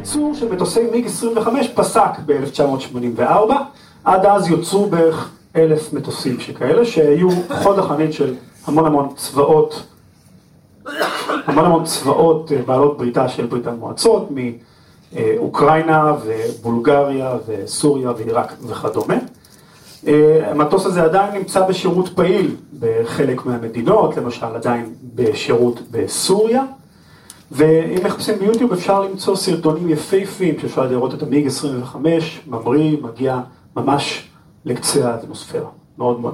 הייצור של מטוסי מיג 25 פסק ב-1984, עד אז יוצרו בערך 1,000 מטוסים שכאלה, שהיו חוד החנית של המון צבאות בעלות בריתה של ברית המועצות, מאוקראינה ובולגריה וסוריה ועיראק וכדומה. המטוס הזה עדיין נמצא בשירות פעיל בחלק מהמדינות, למשל עדיין בשירות בסוריה, ואם מחפשים ביוטיוב אפשר למצוא סרטונים יפהפיים שאפשר לראות את המיג 25, ממריא, מגיע ממש לקצה האטמוספירה. מאוד מאוד